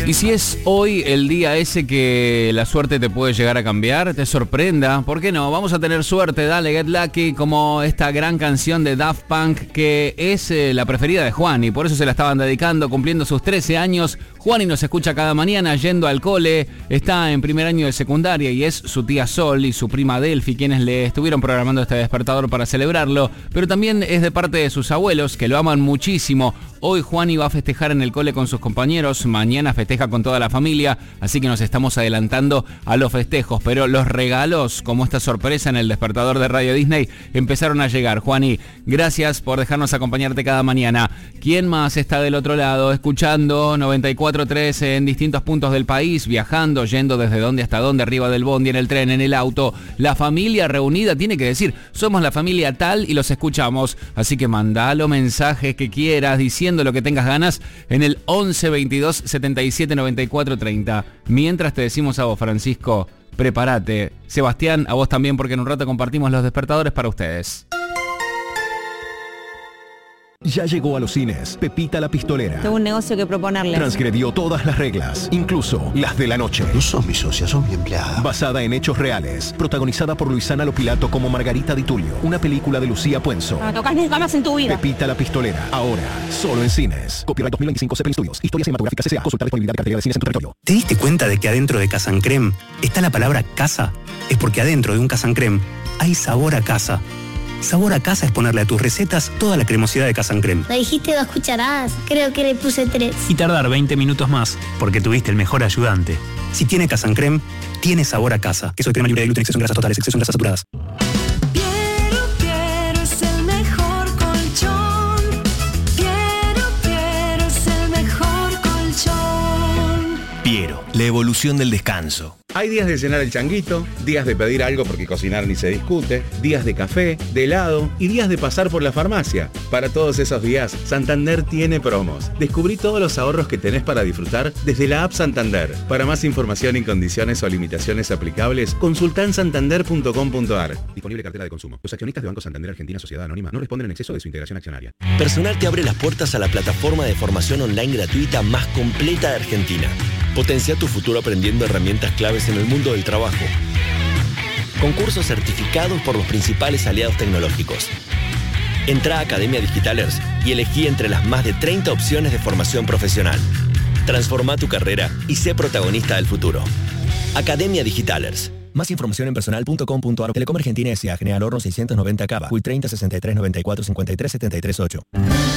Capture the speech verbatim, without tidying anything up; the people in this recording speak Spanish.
Y si es hoy el día ese que la suerte te puede llegar a cambiar, te sorprenda, ¿por qué no? Vamos a tener suerte, dale, Get Lucky, como esta gran canción de Daft Punk que es eh, la preferida de Juani, por eso se la estaban dedicando, cumpliendo sus trece años. Juani nos escucha cada mañana yendo al cole, está en primer año de secundaria y es su tía Sol y su prima Delphi quienes le estuvieron programando este despertador para celebrarlo, pero también es de parte de sus abuelos que lo aman muchísimo. Hoy Juani va a festejar en el cole con sus compañeros, mañana festeja con toda la familia, así que nos estamos adelantando a los festejos, pero los regalos, como esta sorpresa en el despertador de Radio Disney, empezaron a llegar. Juani, gracias por dejarnos acompañarte cada mañana. ¿Quién más está del otro lado, escuchando noventa y cuatro punto tres en distintos puntos del país, viajando, yendo desde dónde hasta dónde, arriba del bondi, en el tren, en el auto? La familia reunida tiene que decir, somos la familia tal y los escuchamos, así que mandalo mensajes que quieras, diciendo lo que tengas ganas en el once veintidós setenta y siete noventa y cuatro treinta. Mientras te decimos a vos, Francisco, prepárate. Sebastián, a vos también, porque en un rato compartimos los despertadores para ustedes. Ya llegó a los cines Pepita la Pistolera. Tengo un negocio que proponerle. Transgredió todas las reglas, incluso las de la noche. No sos mi socia, sos mi empleada. Basada en hechos reales, protagonizada por Luisana Lopilato como Margarita Di Tullio, una película de Lucía Puenzo. No tocas nunca más en tu vida. Pepita la Pistolera, ahora, solo en cines. Copyright dos mil veinticinco Zeppelin Studios. Historias cinematográficas S A. Consultar disponibilidad de cartelera de cines en tu territorio. ¿Te diste cuenta de que adentro de Casa Creme está la palabra casa? Es porque adentro de un Casa Creme hay sabor a casa. Sabor a casa es ponerle a tus recetas toda la cremosidad de Casa Creme. Me dijiste dos cucharadas, creo que le puse tres. Y tardar veinte minutos más, porque tuviste el mejor ayudante. Si tiene Casa Creme, tiene sabor a casa. Queso de crema libre de gluten, exceso en grasas totales, exceso en grasas saturadas. Piero, Piero es el mejor colchón. Piero, Piero es el mejor colchón. Piero, la evolución del descanso. Hay días de cenar el changuito, días de pedir algo porque cocinar ni se discute, días de café, de helado y días de pasar por la farmacia. Para todos esos días, Santander tiene promos. Descubrí todos los ahorros que tenés para disfrutar desde la app Santander. Para más información y condiciones o limitaciones aplicables, consultá en santander punto com punto a r. Disponible cartera de consumo. Los accionistas de Banco Santander Argentina Sociedad Anónima no responden en exceso de su integración accionaria. Personal te abre las puertas a la plataforma de formación online gratuita más completa de Argentina. Potencia tu futuro aprendiendo herramientas claves en el mundo del trabajo. Concursos certificados por los principales aliados tecnológicos. Entrá a Academia Digitalers y elegí entre las más de treinta opciones de formación profesional. Transforma tu carrera y sé protagonista del futuro. Academia Digitalers. Más información en personal punto com punto a r. Telecom Argentina S A. General Horno seiscientos noventa Cava. Q treinta sesenta y tres noventa y cuatro cincuenta y tres setenta y tres ocho.